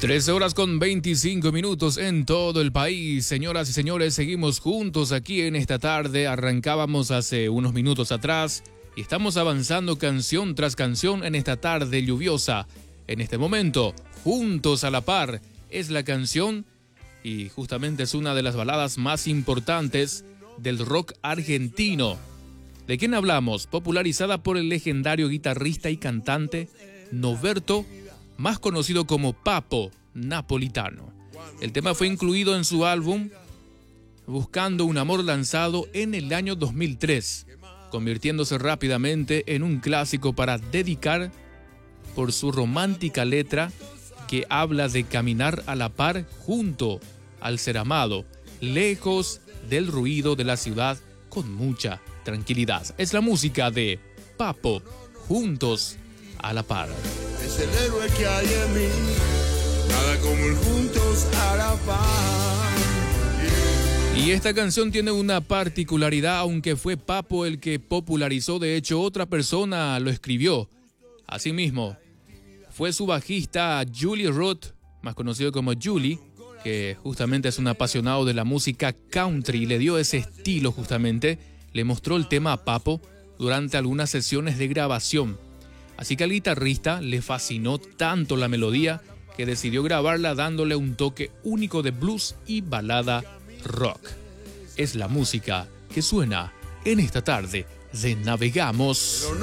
13 horas con 25 minutos en todo el país. Señoras y señores, seguimos juntos aquí en esta tarde. Arrancábamos hace unos minutos atrás y estamos avanzando canción tras canción en esta tarde lluviosa. En este momento, Juntos a la Par es la canción y justamente es una de las baladas más importantes del rock argentino. ¿De quién hablamos? Popularizada por el legendario guitarrista y cantante Norberto, más conocido como Papo Napolitano. El tema fue incluido en su álbum Buscando un Amor, lanzado en el año 2003, convirtiéndose rápidamente en un clásico para dedicar por su romántica letra que habla de caminar a la par junto al ser amado, lejos del ruido de la ciudad, con mucha tranquilidad. Es la música de Papo, Juntos a la Par. Es el héroe que hay en mí, nada como el Juntos a la Par. Y esta canción tiene una particularidad, aunque fue Papo el que popularizó, de hecho otra persona lo escribió. Asimismo, fue su bajista Julie Roth, más conocido como Julie, que justamente es un apasionado de la música country y le dio ese estilo justamente, le mostró el tema a Papo durante algunas sesiones de grabación. Así que al guitarrista le fascinó tanto la melodía que decidió grabarla dándole un toque único de blues y balada rock. Es la música que suena en esta tarde de Navegamos.